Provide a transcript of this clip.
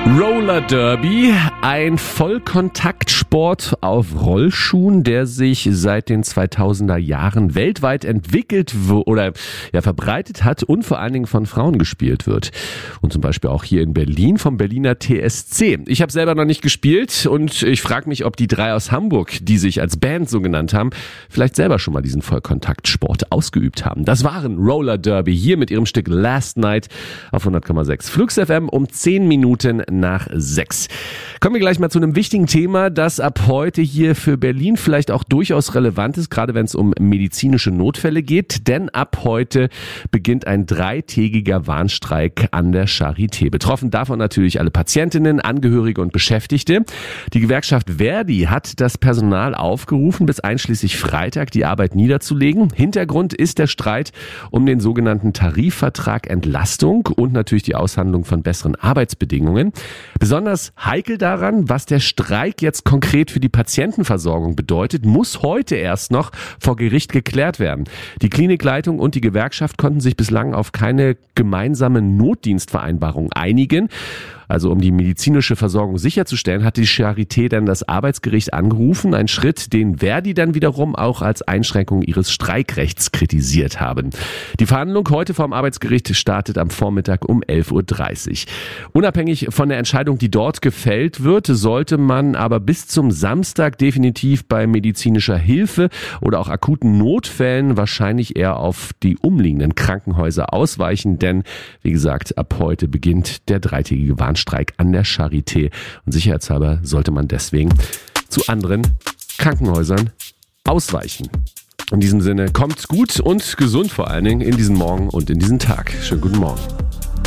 Roller Derby, ein Vollkontaktsport auf Rollschuhen, der sich seit den 2000er Jahren weltweit entwickelt oder verbreitet hat und vor allen Dingen von Frauen gespielt wird. Und zum Beispiel auch hier in Berlin vom Berliner TSC. Ich habe selber noch nicht gespielt und ich frage mich, ob die drei aus Hamburg, die sich als Band so genannt haben, vielleicht selber schon mal diesen Vollkontaktsport ausgeübt haben. Das waren Roller Derby hier mit ihrem Stück Last Night auf 100,6 Flux FM um 10 Minuten nach 6. Kommen wir gleich mal zu einem wichtigen Thema, das ab heute hier für Berlin vielleicht auch durchaus relevant ist, gerade wenn es um medizinische Notfälle geht, denn ab heute beginnt ein 3-tägiger Warnstreik an der Charité. Betroffen davon natürlich alle Patientinnen, Angehörige und Beschäftigte. Die Gewerkschaft ver.di hat das Personal aufgerufen, bis einschließlich Freitag die Arbeit niederzulegen. Hintergrund ist der Streit um den sogenannten Tarifvertrag Entlastung und natürlich die Aushandlung von besseren Arbeitsbedingungen. Besonders heikel daran, was der Streik jetzt konkret für die Patientenversorgung bedeutet, muss heute erst noch vor Gericht geklärt werden. Die Klinikleitung und die Gewerkschaft konnten sich bislang auf keine gemeinsame Notdienstvereinbarung einigen. Also um die medizinische Versorgung sicherzustellen, hat die Charité dann das Arbeitsgericht angerufen. Ein Schritt, den ver.di dann wiederum auch als Einschränkung ihres Streikrechts kritisiert haben. Die Verhandlung heute vor dem Arbeitsgericht startet am Vormittag um 11:30 Uhr. Unabhängig von der Entscheidung, die dort gefällt wird, sollte man aber bis zum Samstag definitiv bei medizinischer Hilfe oder auch akuten Notfällen wahrscheinlich eher auf die umliegenden Krankenhäuser ausweichen, denn wie gesagt, ab heute beginnt der 3-tägige Warnstreik an der Charité und sicherheitshalber sollte man deswegen zu anderen Krankenhäusern ausweichen. In diesem Sinne, kommt gut und gesund vor allen Dingen in diesen Morgen und in diesen Tag. Schönen guten Morgen.